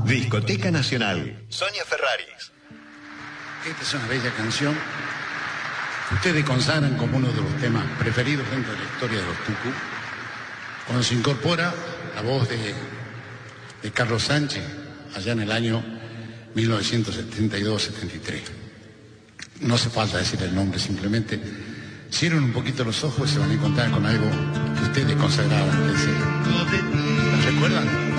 Discoteca Nacional. Sonia Ferraris. Esta es una bella canción que ustedes consagran como uno de los temas preferidos dentro de la historia de los Tucu, cuando se incorpora la voz de Carlos Sánchez allá en el año 1972-73. No hace falta decir el nombre, simplemente cierren un poquito los ojos y se van a encontrar con algo que ustedes consagraban. ¿La recuerdan?